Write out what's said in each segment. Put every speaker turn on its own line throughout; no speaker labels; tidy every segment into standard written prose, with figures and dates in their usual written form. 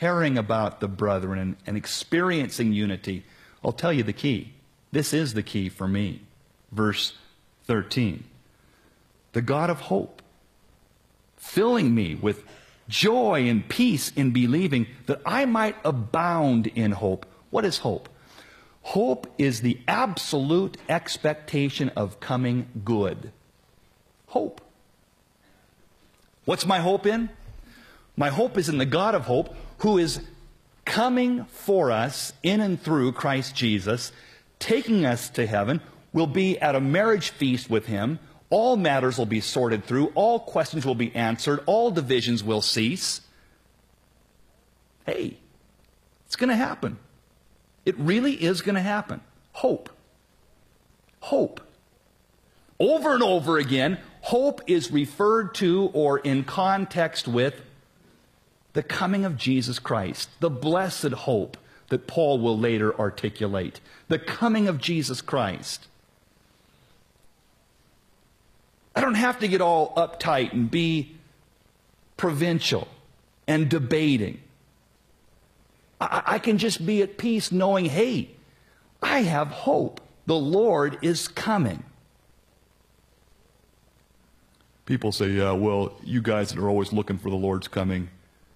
caring about the brethren and experiencing unity, I'll tell you the key. This is the key for me. Verse 13. The God of hope, filling me with joy and peace in believing, that I might abound in hope. What is hope? Hope is the absolute expectation of coming good. Hope. What's my hope in? My hope is in the God of hope, who is coming for us in and through Christ Jesus, taking us to heaven. We'll be at a marriage feast with Him. All matters will be sorted through. All questions will be answered. All divisions will cease. Hey, it's going to happen. It really is going to happen. Hope. Hope. Over and over again, hope is referred to or in context with the coming of Jesus Christ, the blessed hope that Paul will later articulate. The coming of Jesus Christ. I don't have to get all uptight and be provincial and debating. I can just be at peace knowing, hey, I have hope. The Lord is coming. People say, yeah, well, you guys that are always looking for the Lord's coming,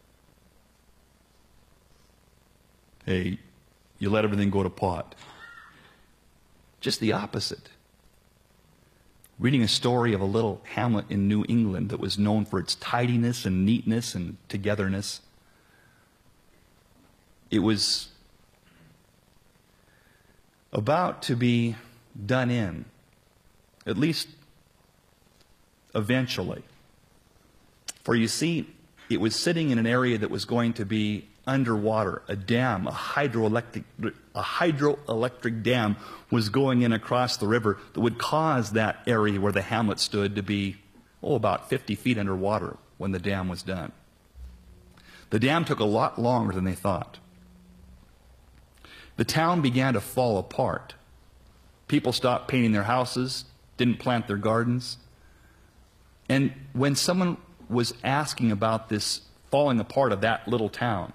hey, you let everything go to pot. Just the opposite. Reading a story of a little hamlet in New England that was known for its tidiness and neatness and togetherness. It was about to be done in, at least eventually. For you see, it was sitting in an area that was going to be underwater. A dam, a hydroelectric dam was going in across the river that would cause that area where the hamlet stood to be, about 50 feet underwater when the dam was done. The dam took a lot longer than they thought. The town began to fall apart. People stopped painting their houses, didn't plant their gardens. And when someone was asking about this falling apart of that little town,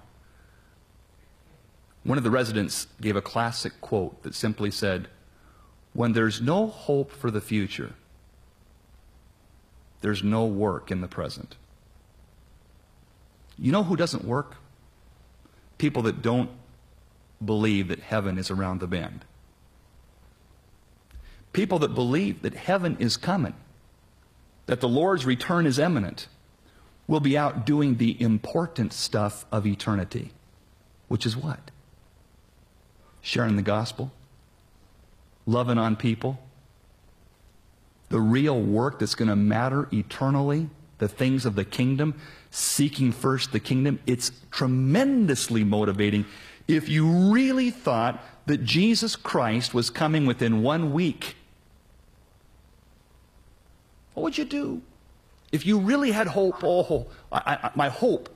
one of the residents gave a classic quote that simply said, "When there's no hope for the future, there's no work in the present." You know who doesn't work? People that don't believe that heaven is around the bend. People that believe that heaven is coming, that the Lord's return is imminent, will be out doing the important stuff of eternity, which is what? Sharing the gospel, loving on people, the real work that's going to matter eternally, the things of the kingdom, seeking first the kingdom. It's tremendously motivating. If you really thought that Jesus Christ was coming within 1 week, what would you do? If you really had hope, my hope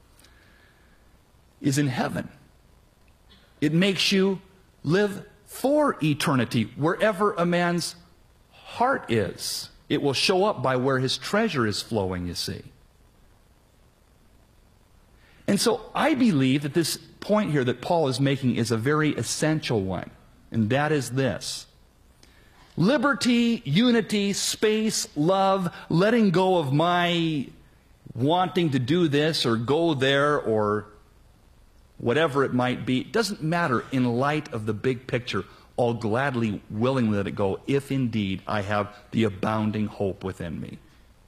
is in heaven. It makes you live for eternity wherever a man's heart is. It will show up by where his treasure is flowing, you see. And so I believe that this point here that Paul is making is a very essential one, and that is this. Liberty, unity, space, love, letting go of my wanting to do this or go there or whatever it might be, it doesn't matter in light of the big picture. I'll gladly, willingly let it go if indeed I have the abounding hope within me.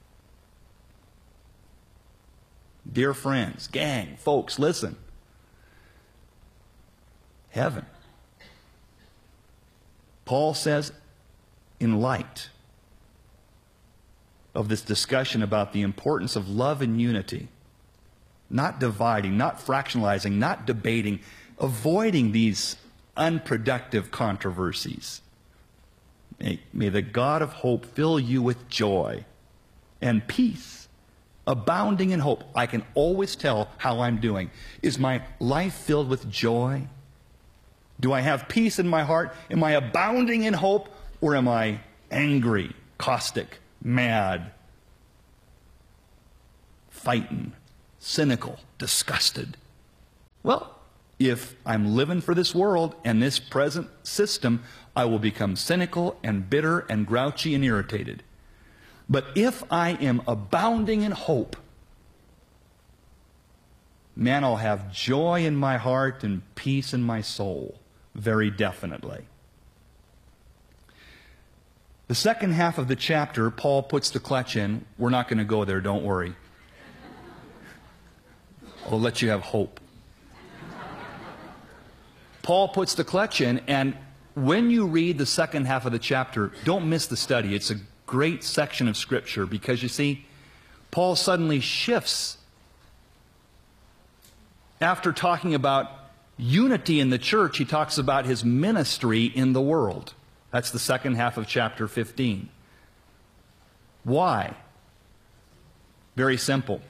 Dear friends, gang, folks, listen. Heaven. Paul says, in light of this discussion about the importance of love and unity, not dividing, not fractionalizing, not debating, avoiding these unproductive controversies. May the God of hope fill you with joy and peace, abounding in hope. I can always tell how I'm doing. Is my life filled with joy? Do I have peace in my heart? Am I abounding in hope? Or am I angry, caustic, mad, fighting, cynical, disgusted? Well, if I'm living for this world and this present system, I will become cynical and bitter and grouchy and irritated. But if I am abounding in hope, man, I'll have joy in my heart and peace in my soul, very definitely. The second half of the chapter, Paul puts the clutch in. We're not going to go there, don't worry. I'll let you have hope. Paul puts the clutch in, and when you read the second half of the chapter, don't miss the study. It's a great section of Scripture because, you see, Paul suddenly shifts. After talking about unity in the church, he talks about his ministry in the world. That's the second half of chapter 15. Why? Very simple.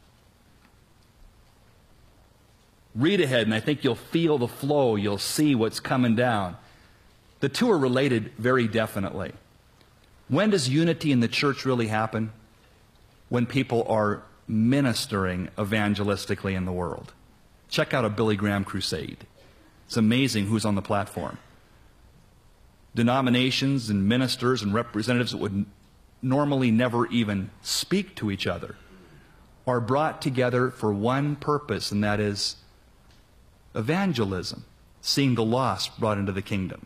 Read ahead, and I think you'll feel the flow. You'll see what's coming down. The two are related very definitely. When does unity in the church really happen? When people are ministering evangelistically in the world. Check out a Billy Graham crusade. It's amazing who's on the platform. Denominations and ministers and representatives that would normally never even speak to each other are brought together for one purpose, and that is evangelism, seeing the lost brought into the kingdom.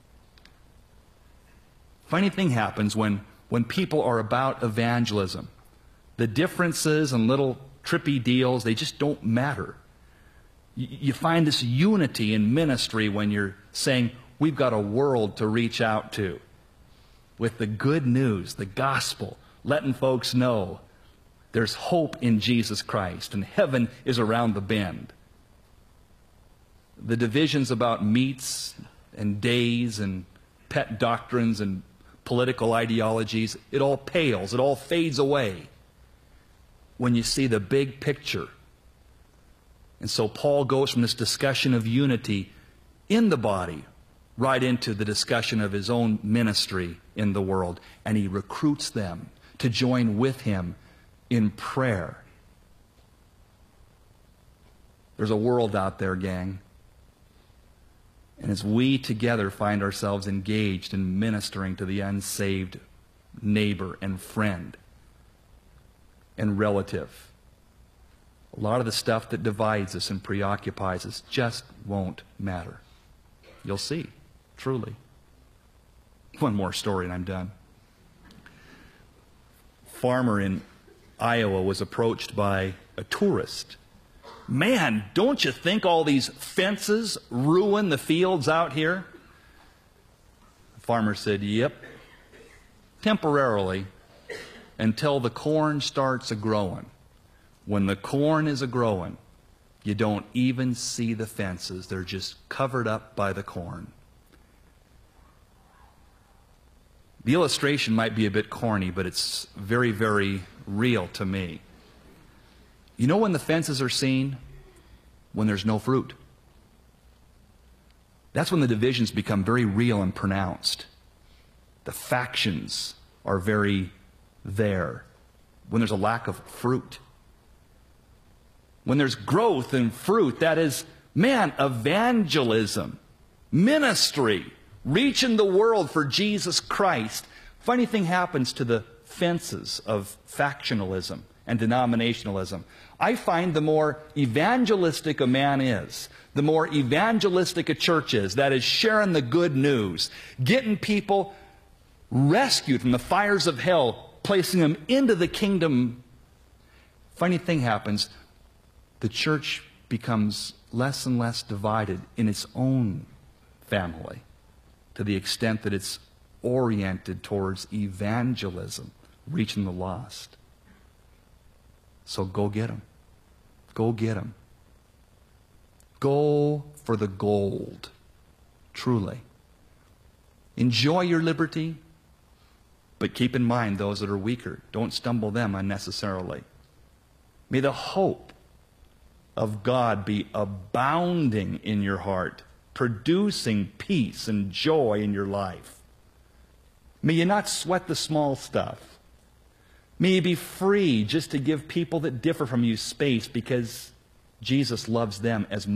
Funny thing happens when people are about evangelism. The differences and little trippy deals, they just don't matter. You find this unity in ministry when you're saying, we've got a world to reach out to with the good news, the gospel, letting folks know there's hope in Jesus Christ and heaven is around the bend. The divisions about meats and days and pet doctrines and political ideologies, it all pales, it all fades away when you see the big picture. And so Paul goes from this discussion of unity in the body right into the discussion of his own ministry in the world. And he recruits them to join with him in prayer. There's a world out there, gang. And as we together find ourselves engaged in ministering to the unsaved neighbor and friend and relative, a lot of the stuff that divides us and preoccupies us just won't matter. You'll see, truly. One more story and I'm done. Farmer in Iowa was approached by a tourist. Man, don't you think all these fences ruin the fields out here? The farmer said, yep, temporarily, until the corn starts a-growing. When the corn is a-growing, you don't even see the fences. They're just covered up by the corn. The illustration might be a bit corny, but it's very, very real to me. You know when the fences are seen? When there's no fruit. That's when the divisions become very real and pronounced. The factions are very there. When there's a lack of fruit. When there's growth and fruit, that is, man, evangelism, ministry, reaching the world for Jesus Christ. Funny thing happens to the fences of factionalism and denominationalism. I find the more evangelistic a man is, the more evangelistic a church is, that is sharing the good news, getting people rescued from the fires of hell, placing them into the kingdom. Funny thing happens, the church becomes less and less divided in its own family to the extent that it's oriented towards evangelism, reaching the lost. So go get them. Go get them. Go for the gold, truly. Enjoy your liberty, but keep in mind those that are weaker. Don't stumble them unnecessarily. May the hope of God be abounding in your heart, producing peace and joy in your life. May you not sweat the small stuff. May you be free just to give people that differ from you space because Jesus loves them as